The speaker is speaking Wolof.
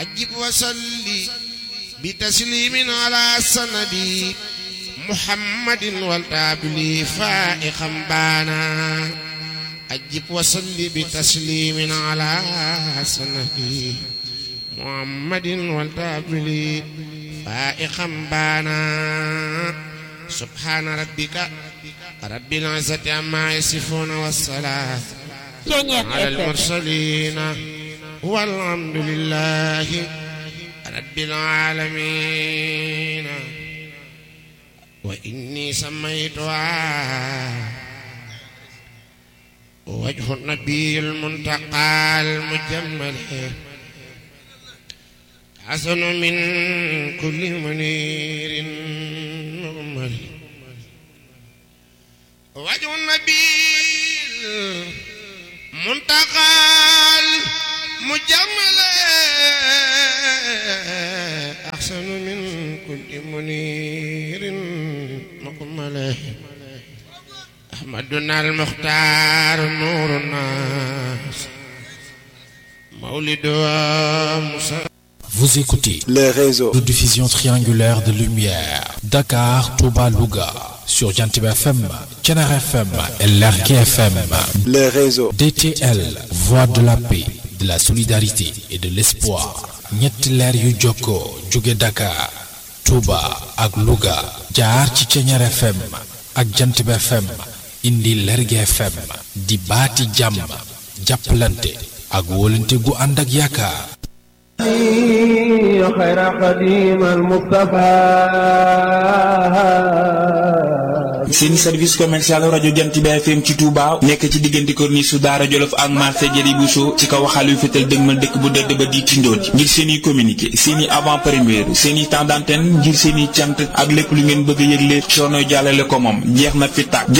أجب وصلي بتسليم على سندي محمد والتابلي فائقا بانا أجب وصلي بتسليم على سندي محمد والتابلي فائقا بانا سبحان ربك رب العزة عما يصفون والصلاة على المرسلين والحمد لله رب العالمين وإني سميتها وجه النبي المنتقى المجمل حسن من كل منير مغمر وجه النبي المنتقى المجمل أحسن من كل منير مغمل أحمدنا المختار نور الناس مولد موسى. Vous écoutez les réseaux de diffusion triangulaire de lumière Dakar, Touba, Louga sur Jantib FM, Thiénaba FM et Lergui FM. les réseaux DTL, voix de la paix, de la solidarité et de l'espoir. ñetti leer yu jokkoo jóge Dakar, Touba ak Louga jaar ci Thiénaba FM ak Jantib FM indi Lergui FM di baati jàmm jàppalante ak wóolante gu ànd ak yaakaar. خير قديم المصطفى seen service commercial rajo Jantib FM ci Touba nekk ci diggante corniche su Daara Jolof ak marché Jëri Bousso ci kaw xaal yu fetal dëgmal dëkk bu dëdd ba di Tindodi ngir seeni communiqué seeni avant première seeni temps d'antenne ngir seeni cant ak lépp lu ngeen bëgg a yëgle coono jàllale ko moom jeex na fi tàkk